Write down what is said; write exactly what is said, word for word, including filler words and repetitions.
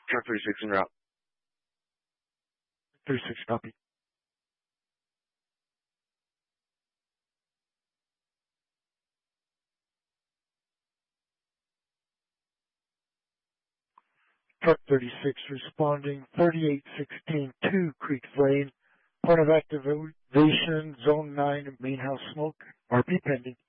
Truck thirty-six en route. thirty-six, copy. Truck thirty-six responding, thirty-eight sixteen two Creeks Lane, point of activation, zone nine, main house smoke, R P pending.